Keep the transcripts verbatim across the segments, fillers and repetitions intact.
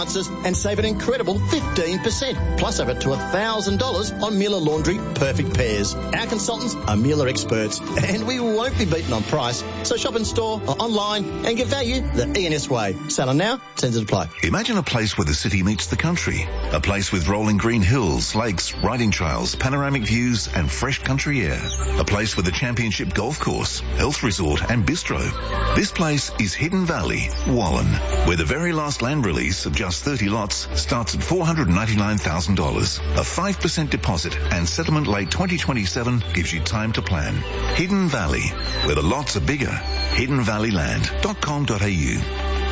and save an incredible fifteen percent, plus over to one thousand dollars on Mueller Laundry Perfect Pairs. Our consultants are Mueller experts, and we won't be beaten on price. So shop in store or online and get value the E N S way. Selling now, terms and apply. Imagine a place where the city meets the country. A place with rolling green hills, lakes, riding trails, panoramic views and fresh country air. A place with a championship golf course, health resort and bistro. This place is Hidden Valley, Wallen, where the very last land release of just thirty lots starts at four hundred ninety-nine thousand dollars. A five percent deposit and settlement late twenty twenty-seven gives you time to plan. Hidden Valley, where the lots are bigger. hidden valley land dot com dot a u.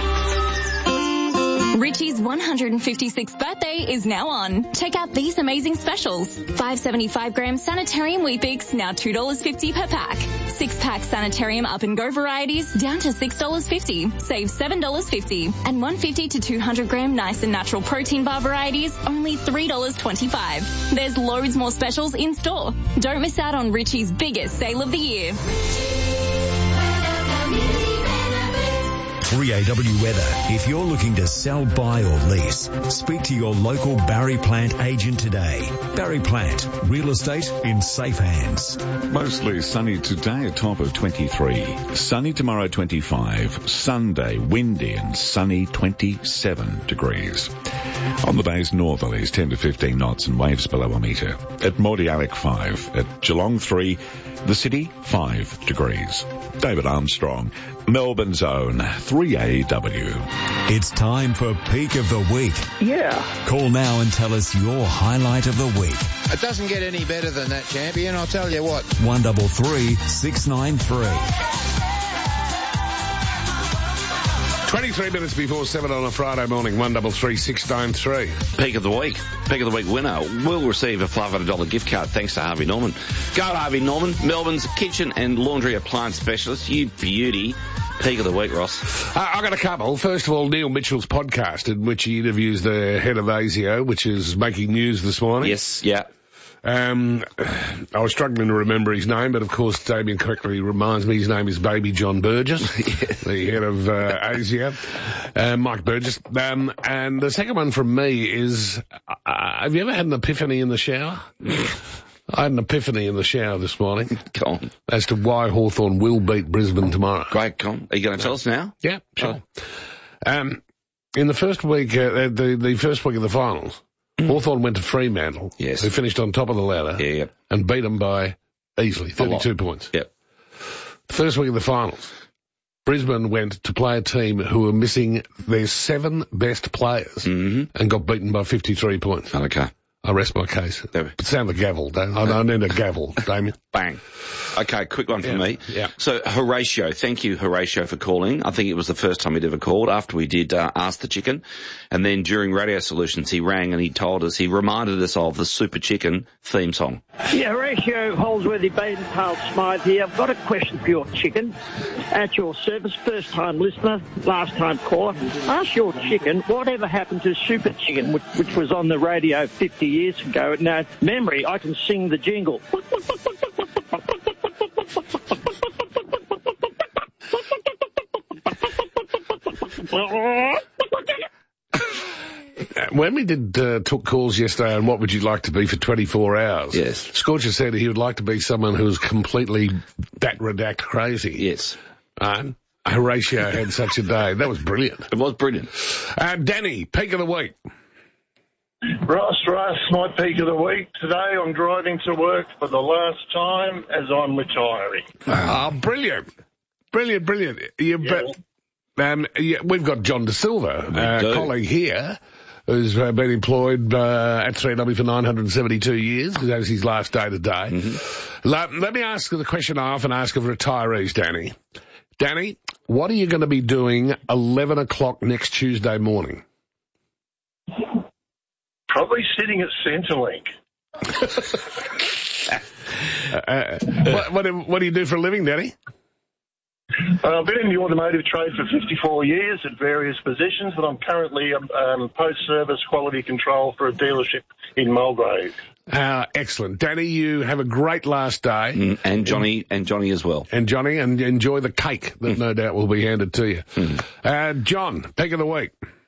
Richie's one hundred fifty-sixth birthday is now on. Check out these amazing specials. five seventy-five gram Sanitarium Weet-Bix, now two dollars fifty per pack. six pack Sanitarium Up and Go varieties, down to six dollars fifty. Save seven dollars fifty. And one fifty to two hundred gram Nice and Natural Protein Bar varieties, only three dollars twenty-five. There's loads more specials in store. Don't miss out on Richie's biggest sale of the year. three A W weather. If you're looking to sell, buy or lease, speak to your local Barry Plant agent today. Barry Plant, real estate in safe hands. Mostly sunny today, a top of twenty-three. Sunny tomorrow, twenty-five. Sunday, windy and sunny, twenty-seven degrees. On the bay's northerlies, ten to fifteen knots and waves below a metre. At Mordialloc, five. At Geelong, three. The city, five degrees. David Armstrong, Melbourne's own three A W. It's time for Peak of the Week. Yeah. Call now and tell us your highlight of the week. It doesn't get any better than that, champion, I'll tell you what. one double three six nine three. twenty-three minutes before seven on a Friday morning, one double three six nine three. Peak of the week. Peak of the week winner will receive a five hundred dollars gift card thanks to Harvey Norman. Go Harvey Norman, Melbourne's kitchen and laundry appliance specialist. You beauty. Peak of the week, Ross. Uh, I've got a couple. First of all, Neil Mitchell's podcast in which he interviews the head of ASIO, which is making news this morning. Yes, yeah. Um, I was struggling to remember his name, but of course Damien correctly reminds me his name is Baby John Burgess, the head of uh, ASIO, uh, Mike Burgess. Um, and the second one from me is, uh, have you ever had an epiphany in the shower? I had an epiphany in the shower this morning. Go on. As to why Hawthorn will beat Brisbane tomorrow. Great, come on. Are you going to tell us now? Yeah, sure. Oh. Um, in the first week, uh, the, the first week of the finals, Hawthorn went to Fremantle, yes, who finished on top of the ladder, yeah, yep, and beat them by easily, thirty-two points. Yep. The first week of the finals, Brisbane went to play a team who were missing their seven best players, mm-hmm, and got beaten by fifty-three points. Okay. I rest my case. But sound the gavel, don't I? I need a gavel, Damien. Bang. Okay, quick one from yeah, me. Yeah. So, Horatio, thank you, Horatio, for calling. I think it was the first time he'd ever called after we did uh, Ask the Chicken. And then during Radio Solutions, he rang and he told us, he reminded us of the Super Chicken theme song. Yeah, Horatio Holsworthy, Baden-Pale Smythe here. I've got a question for your chicken. At your service, first-time listener, last-time caller. Ask your chicken, whatever happened to Super Chicken, which, which was on the radio fifty years ago? Now, memory, I can sing the jingle. When we did uh, took calls yesterday on what would you like to be for twenty-four hours, yes, Scorcher said he would like to be someone who was completely that redact crazy. Yes. And Horatio had such a day. That was brilliant. It was brilliant. Uh, Danny, peak of the week. Ross, Ross, my peak of the week. Today I'm driving to work for the last time as I'm retiring. Oh, brilliant. Brilliant, brilliant. You, yeah. but, um, yeah, we've got John De Silva, a colleague here, who's uh, been employed uh, at three W for nine hundred seventy-two years. That was his last day today. Mm-hmm. Let, let me ask the question I often ask of retirees, Danny. Danny, what are you going to be doing eleven o'clock next Tuesday morning? Probably sitting at Centrelink. uh, what, what, do, what do you do for a living, Danny? Uh, I've been in the automotive trade for fifty-four years at various positions, but I'm currently um, um, post-service quality control for a dealership in Mulgrave. Uh, excellent. Danny, you have a great last day. Mm, and Johnny, and Johnny as well. And Johnny, and enjoy the cake that mm. no doubt will be handed to you. Mm. Uh, John, pick of the week.